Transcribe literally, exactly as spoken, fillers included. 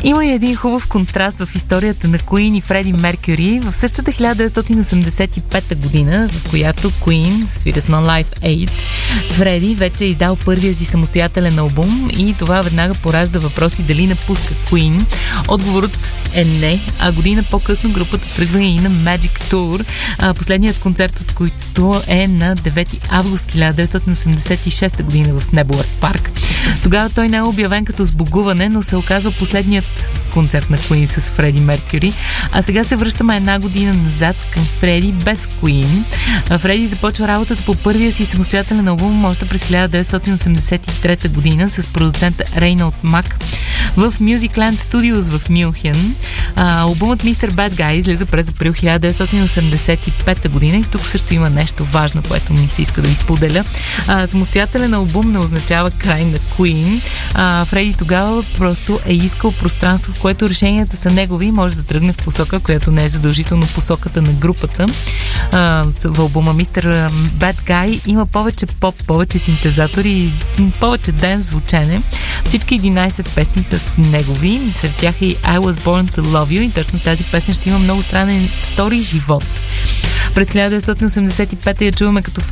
Има и един хубав контраст в историята на Queen и Фреди Меркюри. В същата хиляда деветстотин осемдесет и пета година, в която Queen свирят на Live Aid, Фреди вече е издал първия си самостоятелен албум и това веднага поражда въпроси дали напуска Queen. Отговорът е не, а година по-късно групата тръгва и на Magic Tour, а последният концерт от който е на девети август хиляда деветстотин осемдесет и шеста година в Небулър парк. Тогава той не е обявен като сбогуване, но се оказва последният концерт на Queen с Фреди Меркюри. А сега се връщаме една година назад към Фреди без Queen. Фреди започва работата по първия си самостоятелен албум още през хиляда деветстотин осемдесет и трета година с продуцента Рейнолд Мак в Musicland Studios в Мюнхен. А, албумът мистер Bad Guy излиза през април хиляда деветстотин осемдесет и пета година и тук също има нещо важно, което ми се иска да ви споделя. А, самостоятелен албум не означава край на Queen. А, Фреди тогава просто е искал пространство, в което решенията са негови и може да тръгне в посока, която не е задължително посоката на групата. А, в албума мистер Bad Guy има повече поп, повече синтезатори и повече денс звучене. Всички единайсет песни са негови. Сред тях е I Was Born to Love You и точно тази песен ще има много странен втори живот. През хиляда деветстотин осемдесет и пета я чуваме като